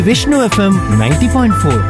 Vishnu FM 90.4.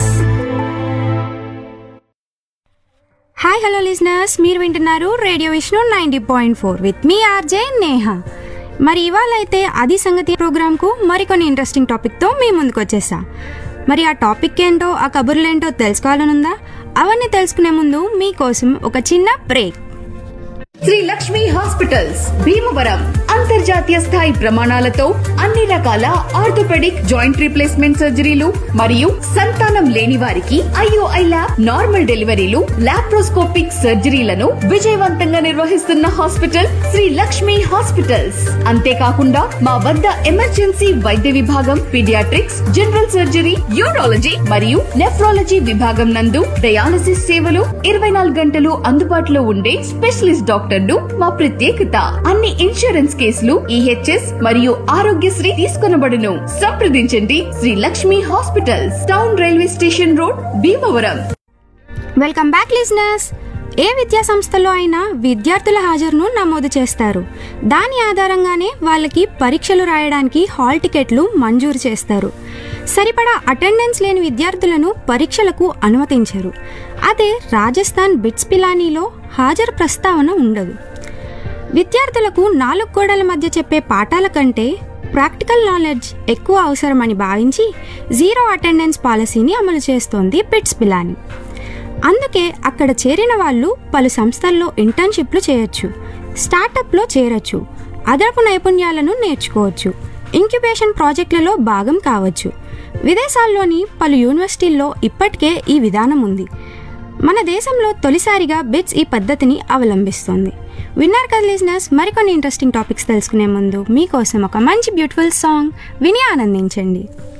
Hi hello listeners, మీరు వింటున్నారు radio Vishnu 90.4 with me RJ Neha. మరి ఇవాళ అయితే అది సంగతి ప్రోగ్రామ్కు మరికొన్ని ఇంట్రెస్టింగ్ టాపిక్తో మీ ముందుకు వచ్చేసా. మరి ఆ టాపిక్ ఏంటో, ఆ కబుర్లేంటో తెలుసుకోవాలనుందా? అవన్నీ తెలుసుకునే ముందు మీకోసం ఒక చిన్న బ్రేక్. శ్రీ లక్ష్మి హాస్పిటల్స్ భీమవరం అంతర్జాతీయ స్థాయి ప్రమాణాలతో అన్ని రకాల ఆర్థోపెడిక్ జాయింట్ రీప్లేస్మెంట్ సర్జరీలు మరియు సంతానం లేని వారికి ఐఓఐ ల్యాబ్, నార్మల్ డెలివరీలు, లాప్రోస్కోపిక్ సర్జరీలను విజయవంతంగా నిర్వహిస్తున్న హాస్పిటల్ శ్రీ లక్ష్మి హాస్పిటల్స్. అంతేకాకుండా మా వద్ద ఎమర్జెన్సీ వైద్య విభాగం, పీడియాట్రిక్స్, జనరల్ సర్జరీ, యూరాలజీ మరియు నెఫ్రాలజీ విభాగం నందు డయాలసిస్ సేవలు 24 గంటలు అందుబాటులో ఉండే స్పెషలిస్ట్ డాక్టర్లు మా ప్రత్యేకత. అన్ని ఇన్సూరెన్స్ కేసులు, ఈహెచ్ఎస్ మరియు ఆరోగ్యశ్రీ తీసుకొనబడును. సంప్రదించండి Shri Lakshmi hospitals, town railway station road, Bhimavaram. Welcome back listeners. ఏ విద్యా సంస్థలో అయినా విద్యార్థుల హాజరును నమోదు చేస్తారు. దాని ఆధారంగానే వాళ్ళకి పరీక్షలు రాయడానికి హాల్ టికెట్లు మంజూరు చేస్తారు. సరిపడా అటెండెన్స్ లేని విద్యార్థులను పరీక్షలకు అనుమతించరు. అదే రాజస్థాన్ బిట్స్ పిలానీలో హాజరు ప్రస్తావన ఉండదు. విద్యార్థులకు 4 గోడల మధ్య చెప్పే పాఠాల కంటే ప్రాక్టికల్ నాలెడ్జ్ ఎక్కువ అవసరమని భావించి జీరో అటెండెన్స్ పాలసీని అమలు చేస్తోంది బిట్స్ పిలానీ. అందుకే అక్కడ చేరిన వాళ్ళు పలు సంస్థల్లో ఇంటర్న్షిప్లు చేయొచ్చు, స్టార్టప్లో చేరొచ్చు, అదనపు నైపుణ్యాలను నేర్చుకోవచ్చు, ఇంక్యుబేషన్ ప్రాజెక్టులలో భాగం కావచ్చు. విదేశాల్లోని పలు యూనివర్సిటీల్లో ఇప్పటికే ఈ విధానం ఉంది. మన దేశంలో తొలిసారిగా బిట్స్ ఈ పద్ధతిని అవలంబిస్తోంది. విన్నారు కదా లిజనర్స్. మరికొన్ని ఇంట్రెస్టింగ్ టాపిక్స్ తెలుసుకునే ముందు మీకోసం ఒక మంచి బ్యూటిఫుల్ సాంగ్ విని ఆనందించండి.